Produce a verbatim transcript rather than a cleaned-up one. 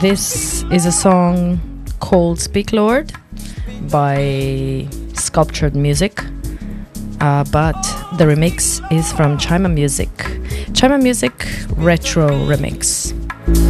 This is a song called Speak Lord by Sculptured Music, uh, but the remix is from Chima Music. Chima Music Retro Remix.